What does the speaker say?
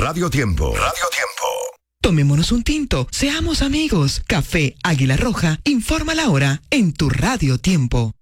Radio Tiempo. Radio Tiempo. Tomémonos un tinto, seamos amigos. Café Águila Roja informa la hora en tu Radio Tiempo.